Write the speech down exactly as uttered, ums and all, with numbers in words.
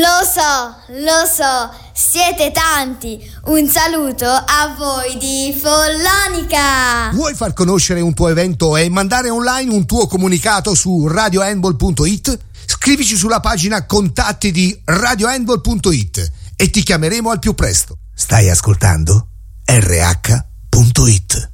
Lo so, lo so, siete tanti. Un saluto a voi di Follonica. Vuoi far conoscere un tuo evento e mandare online un tuo comunicato su radio handball punto it? Scrivici sulla pagina contatti di radio handball punto it e ti chiameremo al più presto. Stai ascoltando R H punto it.